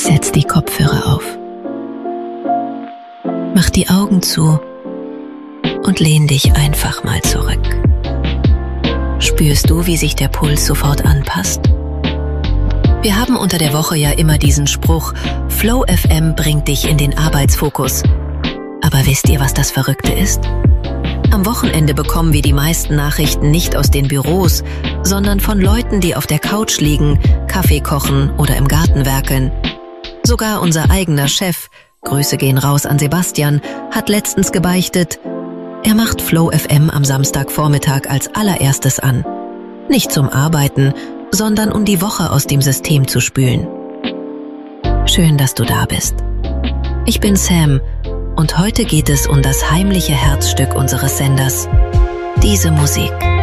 Setz die Kopfhörer auf. Mach die Augen zu und lehn dich einfach mal zurück. Spürst du, wie sich der Puls sofort anpasst? Wir haben unter der Woche ja immer diesen Spruch, Flow FM bringt dich in den Arbeitsfokus. Aber wisst ihr, was das Verrückte ist? Am Wochenende bekommen wir die meisten Nachrichten nicht aus den Büros, sondern von Leuten, die auf der Couch liegen, Kaffee kochen oder im Garten werkeln. Sogar unser eigener Chef, Grüße gehen raus an Sebastian, hat letztens gebeichtet, er macht Flow FM am Samstagvormittag als allererstes an. Nicht zum Arbeiten, sondern um die Woche aus dem System zu spülen. Schön, dass du da bist. Ich bin Sam und heute geht es um das heimliche Herzstück unseres Senders, diese Musik.